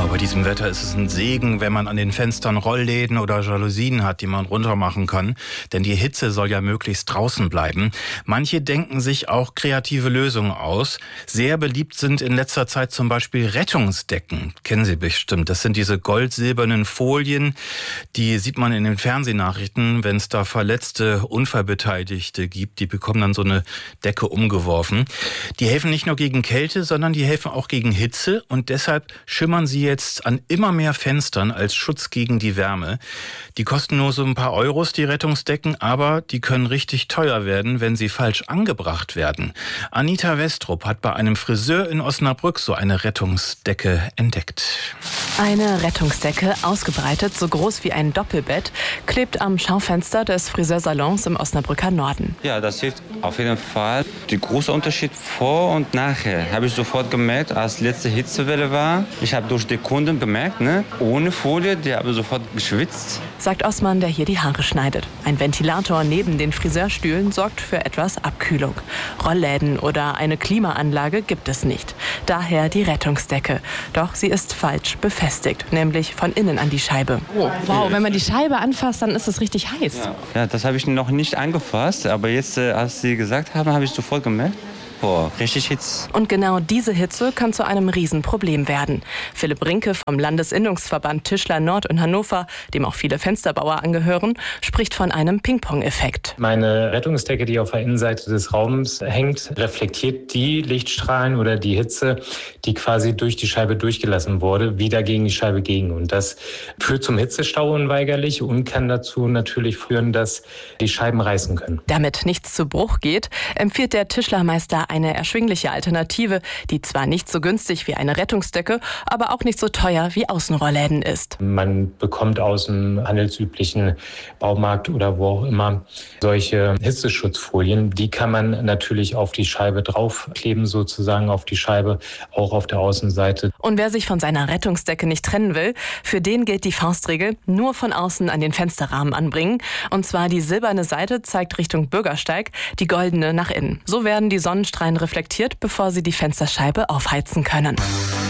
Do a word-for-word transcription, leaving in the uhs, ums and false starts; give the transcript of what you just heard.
Ja, bei diesem Wetter ist es ein Segen, wenn man an den Fenstern Rollläden oder Jalousien hat, die man runtermachen kann. Denn die Hitze soll ja möglichst draußen bleiben. Manche denken sich auch kreative Lösungen aus. Sehr beliebt sind in letzter Zeit zum Beispiel Rettungsdecken. Kennen Sie bestimmt. Das sind diese gold-silbernen Folien. Die sieht man in den Fernsehnachrichten, wenn es da verletzte Unfallbeteiligte gibt. Die bekommen dann so eine Decke umgeworfen. Die helfen nicht nur gegen Kälte, sondern die helfen auch gegen Hitze. Und deshalb schimmern sie jetzt an immer mehr Fenstern als Schutz gegen die Wärme. Die kosten nur so ein paar Euros, die Rettungsdecken, aber die können richtig teuer werden, wenn sie falsch angebracht werden. Anita Westrup hat bei einem Friseur in Osnabrück so eine Rettungsdecke entdeckt. Eine Rettungsdecke, ausgebreitet, so groß wie ein Doppelbett, klebt am Schaufenster des Friseursalons im Osnabrücker Norden. Ja, das hilft auf jeden Fall. Der große Unterschied vor und nachher habe ich sofort gemerkt, als letzte Hitzewelle war. Ich habe durch die Kunden gemerkt, ne, ohne Folie, die haben sofort geschwitzt. Sagt Osman, der hier die Haare schneidet. Ein Ventilator neben den Friseurstühlen sorgt für etwas Abkühlung. Rollläden oder eine Klimaanlage gibt es nicht. Daher die Rettungsdecke. Doch sie ist falsch befestigt, nämlich von innen an die Scheibe. Oh, wow, wenn man die Scheibe anfasst, dann ist es richtig heiß. Ja, ja, das habe ich noch nicht angefasst, aber jetzt, äh, als Sie gesagt haben, habe ich sofort gemerkt. Boah, richtig Hitze. Und genau diese Hitze kann zu einem Riesenproblem werden. Philipp Rinke vom Landesinnungsverband Tischler Nord in Hannover, dem auch viele Fensterbauer angehören, spricht von einem Ping-Pong-Effekt. Meine Rettungsdecke, die auf der Innenseite des Raums hängt, reflektiert die Lichtstrahlen oder die Hitze, die quasi durch die Scheibe durchgelassen wurde, wieder gegen die Scheibe gegen. Und das führt zum Hitzestau unweigerlich und kann dazu natürlich führen, dass die Scheiben reißen können. Damit nichts zu Bruch geht, empfiehlt der Tischlermeister eine erschwingliche Alternative, die zwar nicht so günstig wie eine Rettungsdecke, aber auch nicht so teuer wie Außenrollläden ist. Man bekommt aus dem handelsüblichen Baumarkt oder wo auch immer solche Hitzeschutzfolien. Die kann man natürlich auf die Scheibe draufkleben, sozusagen auf die Scheibe, auch auf der Außenseite. Und wer sich von seiner Rettungsdecke nicht trennen will, für den gilt die Faustregel: nur von außen an den Fensterrahmen anbringen. Und zwar die silberne Seite zeigt Richtung Bürgersteig, die goldene nach innen. So werden die Sonnenstrahlen reflektiert, bevor sie die Fensterscheibe aufheizen können.